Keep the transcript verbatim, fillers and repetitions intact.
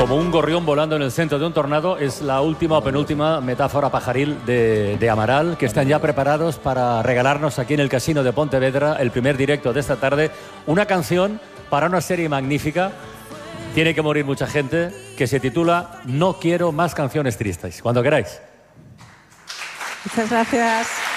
como un gorrión volando en el centro de un tornado, es la última o penúltima metáfora pajaril de, de Amaral, que están ya preparados para regalarnos aquí en el Casino de Pontevedra, el primer directo de esta tarde, una canción para una serie magnífica, tiene que morir mucha gente, que se titula No quiero más canciones tristes. Cuando queráis. Muchas gracias.